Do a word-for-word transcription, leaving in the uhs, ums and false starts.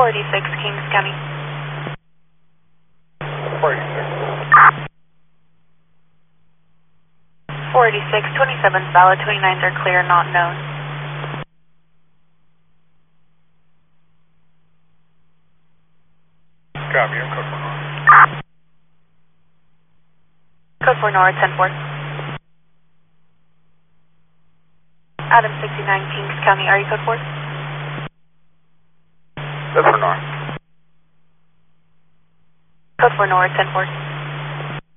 four eighty-six, Kings County. four eighty-six. four eighty-six, twenty-seven's valid, twenty-nines are clear, not known. Copy, I'm code four Nora. Code four Nora, ten four. Adam sixty-nine, Kings County, are you code four? Code four Nora. Code four Nora, ten four.